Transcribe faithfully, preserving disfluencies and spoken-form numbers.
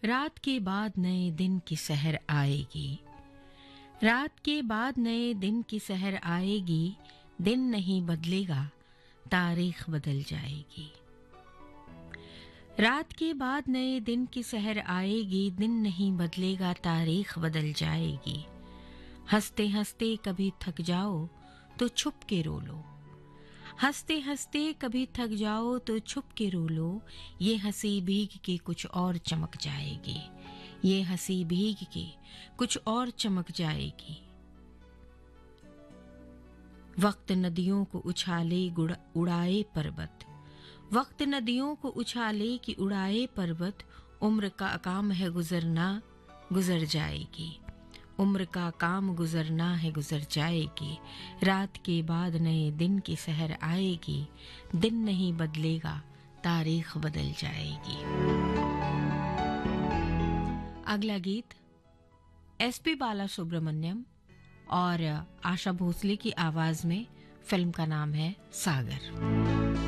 रात के बाद नए दिन की सहर आएगी। रात के बाद नए दिन की सहर आएगी। दिन नहीं बदलेगा, तारीख बदल जाएगी। रात के बाद नए दिन की सहर आएगी। दिन नहीं बदलेगा, तारीख बदल जाएगी। हंसते हंसते कभी थक जाओ तो छुप के रो लो। हंसते हंसते कभी थक जाओ तो छुप के रो लो। ये हंसी भीग के कुछ और चमक जाएगी। ये हंसी भीग के कुछ और चमक जाएगी। वक्त नदियों को उछाले गुड़ उड़ाए पर्वत। वक्त नदियों को उछाले कि उड़ाए पर्वत। उम्र का काम है गुजरना, गुजर जाएगी। उम्र का काम गुजरना है, गुजर जाएगी। रात के बाद नए दिन की सहर आएगी। दिन नहीं बदलेगा, तारीख बदल जाएगी। अगला गीत एस पी बाला सुब्रमण्यम और आशा भोसले की आवाज में। फिल्म का नाम है सागर।